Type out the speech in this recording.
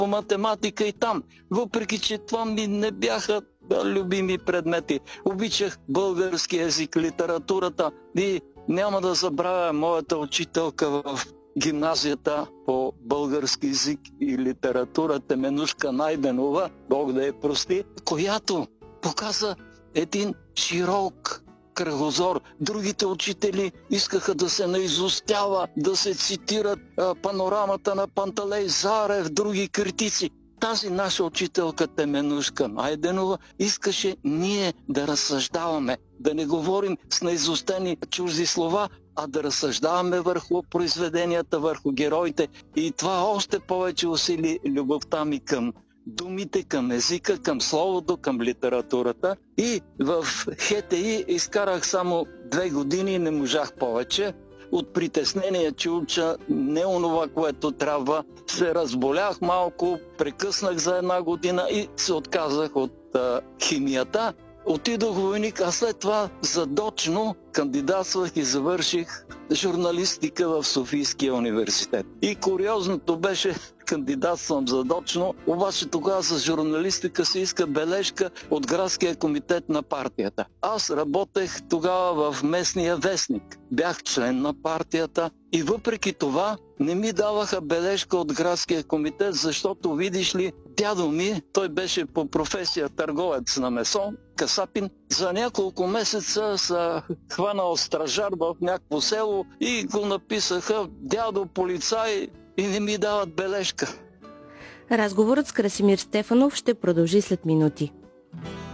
по математика и там. Въпреки че това ми не бяха любими предмети. Обичах български език, литературата и няма да забравя моята учителка в гимназията по български език и литература Теменушка Найденова, Бог да я прости, която показа един широк кръгозор. Другите учители искаха да се наизустява, да се цитират панорамата на Панталей Зарев, други критици. Тази наша учителка Теменушка Найденова искаше ние да разсъждаваме, да не говорим с наизустени чужди слова, а да разсъждаваме върху произведенията, върху героите. И това още повече усили любовта ми към думите, към езика, към словото, към литературата. И в ХТИ изкарах само 2 години и не можах повече. От притеснение, че уча не онова, което трябва, се разболях малко, прекъснах за 1 година и се отказах от химията. Отидох в войник, а след това задочно кандидатствах и завърших журналистика в Софийския университет. И куриозното беше, кандидатствам задочно, обаче тогава за журналистика се иска бележка от градския комитет на партията. Аз работех тогава в местния вестник. Бях член на партията и въпреки това не ми даваха бележка от градския комитет, защото, видиш ли, дядо ми, той беше по професия търговец на месо, касапин, за няколко месеца са хванал стражар в някакво село и го написаха дядо полицай и не ми дават бележка. Разговорът с Красимир Стефанов ще продължи след минути.